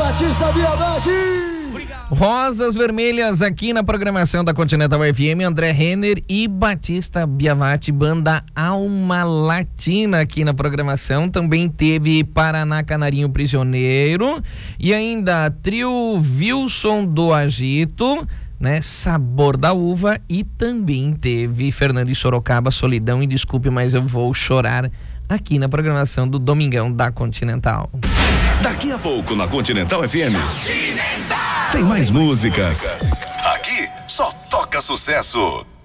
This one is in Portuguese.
Batista Biabati. Rosas Vermelhas aqui na programação da Continental FM, André Renner e Batista Biavati, banda Alma Latina aqui na programação. Também teve Paraná Canarinho Prisioneiro e ainda trio Wilson do Agito, né? Sabor da Uva, e também teve Fernando e Sorocaba, Solidão e Desculpe, mas eu vou chorar, aqui na programação do Domingão da Continental. Daqui a pouco na Continental FM tem mais músicas. Aqui só toca sucesso.